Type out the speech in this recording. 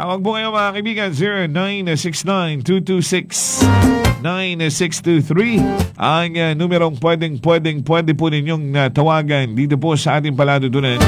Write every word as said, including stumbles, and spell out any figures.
Tawag po kayo mga kaibigan, zero nine six nine two two six nine six two three ang uh, numerong pwedeng pwedeng pwede po ninyong uh, tawagan dito po sa ating paladudunan.